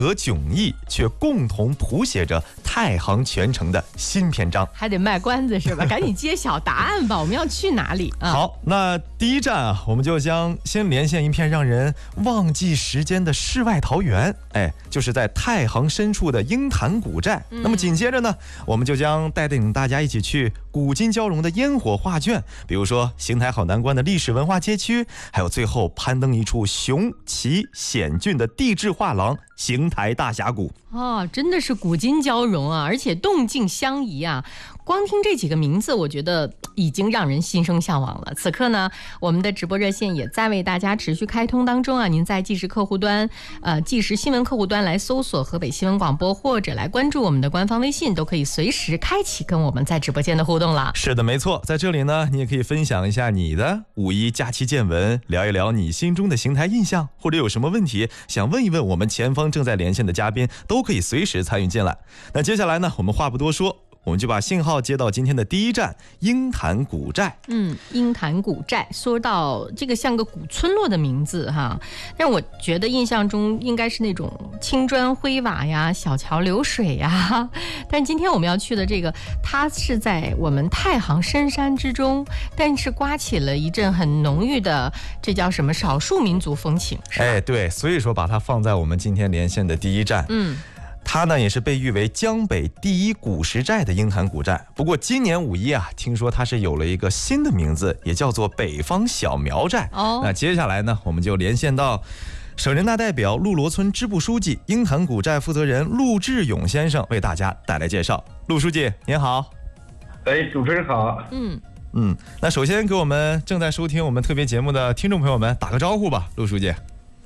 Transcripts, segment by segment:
和迥异，却共同谱写着太行全城的新篇章。 还得卖关子是吧？赶紧揭晓答案吧！我们要去哪里啊？ 好，那第一站啊，我们就将先连线一片让人忘记时间的世外桃源，就是在太行深处的鹰潭古寨。那么紧接着呢，我们就将带领大家一起去古今交融的烟火画卷，比如说邢台好南关的历史文化街区，还有最后攀登一处雄奇险峻的地质画廊——邢台大峡谷。 真的是古今交融啊，而且动静相宜啊。光听这几个名字，我觉得已经让人心生向往了。此刻呢，我们的直播热线也在为大家持续开通当中啊。您在即时客户端、即时新闻客户端来搜索河北新闻广播，或者来关注我们的官方微信，都可以随时开启跟我们在直播间的互动了。 是的，没错，在这里呢，你也可以分享一下你的五一假期见闻，聊一聊你心中的邢台印象，或者有什么问题想问一问我们前方正在连线的嘉宾，都可以随时参与进来。那接下来呢，我们话不多说，我们就把信号接到今天的第一站鹰潭古寨。 鹰潭古寨，说到这个像个古村落的名字哈，但我觉得印象中应该是那种青砖灰瓦呀、小桥流水呀。但今天我们要去的这个，它是在我们太行深山之中，但是刮起了一阵很浓郁的，这叫什么少数民族风情，是吧？ 对，所以说把它放在我们今天连线的第一站。它呢也是被誉为江北第一古石寨的鹰潭古寨。不过今年五一啊，听说它是有了一个新的名字，也叫做北方小苗寨。那接下来呢，我们就连线到省人大代表陆罗村支部书记、鹰潭古寨负责人陆志勇先生，为大家带来介绍。陆书记您好。 主持人好。 那首先给我们正在收听我们特别节目的听众朋友们打个招呼吧，陆书记。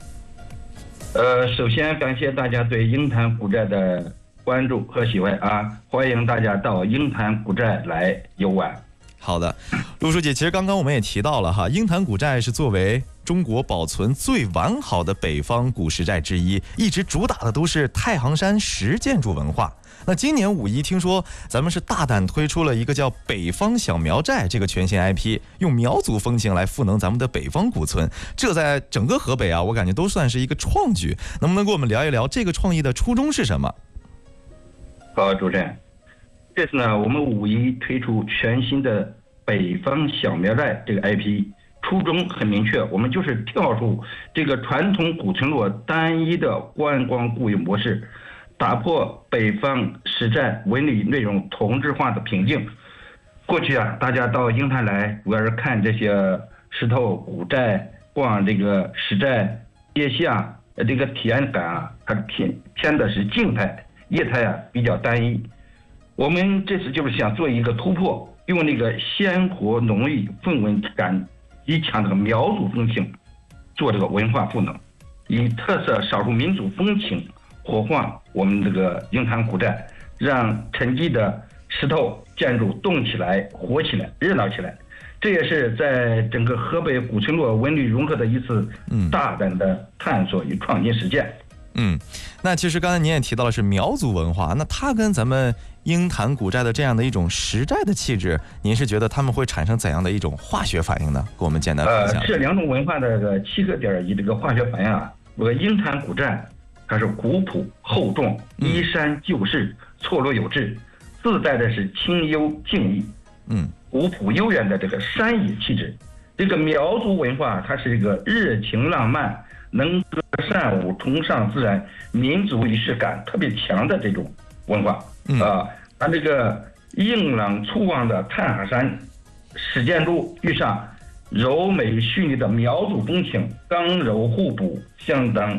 首先感谢大家对鹰潭古寨的关注和喜欢啊，欢迎大家到鹰潭古寨来游玩。 好的，陆书记，其实刚刚我们也提到了哈，鹰潭古寨是作为中国保存最完好的北方古石寨之一，一直主打的都是太行山石建筑文化。那今年五一听说咱们是大胆推出了一个叫北方小苗寨这个全新 IP， 用苗族风情来赋能咱们的北方古村，这在整个河北啊，我感觉都算是一个创举。能不能跟我们聊一聊这个创意的初衷是什么？ 好，主持人，这次呢，我们五一推出全新的北方小苗寨这个 IP， 初衷很明确，我们就是跳出这个传统古村落单一的观光固有模式，打破北方石寨文旅内容同质化的瓶颈。过去啊，大家到鹰潭来主要是看这些石头古寨，逛这个石寨街巷，这个体验感啊，它偏的是静态，业态啊比较单一。我们这次就是想做一个突破，用那个鲜活浓郁氛围感极强的苗族风情做这个文化赋能，以特色少数民族风情活化我们这个鹰潭古寨，让沉寂的石头建筑动起来、活起来、热闹起来。这也是在整个河北古村落文旅融合的一次大胆的探索与创新实践。 那其实刚才您也提到的是苗族文化，那它跟咱们鹰潭古寨的这样的一种石寨的气质，您是觉得他们会产生怎样的一种化学反应呢？给我们简单分享。 这两种文化的这个契合点以这个化学反应啊，这个鹰潭古寨它是古朴厚重，依山就势，错落有致，自带的是清幽静逸，古朴悠远的这个山野气质。这个苗族文化它是一个热情浪漫，能歌善舞，崇尚自然，民族仪式感特别强的这种文化它这个硬朗粗犷的太行山石建筑遇上柔美细腻的苗族风情，刚柔互补，相当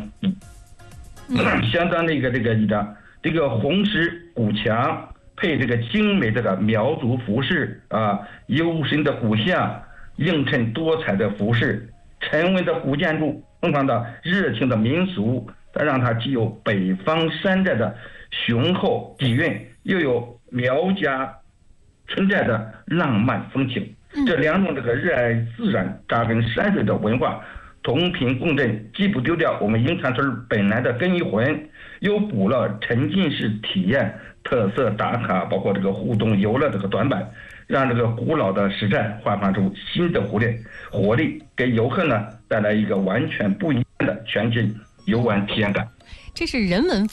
那个这个红石古墙配这个精美的苗族服饰啊，幽深的古巷映衬多彩的服饰，沉稳的古建筑东方的热情的民俗，它让它既有北方山寨的雄厚底蕴，又有苗家村寨的浪漫风情。这两种这个热爱自然、扎根山水的文化同频共振，既不丢掉我们鹰潭村本来的根与魂，又补了沉浸式体验、特色打卡，包括这个互动游乐这个短板，让这个古老的石寨焕发出新的活力，给游客呢带来一个完全不一样的全新游玩体验感。 这是人文